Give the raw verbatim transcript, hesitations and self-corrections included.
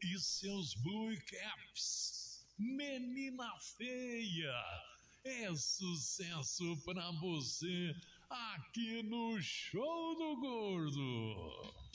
e seus Blue Caps. Menina Feia, é sucesso pra você aqui no Show do Gordo.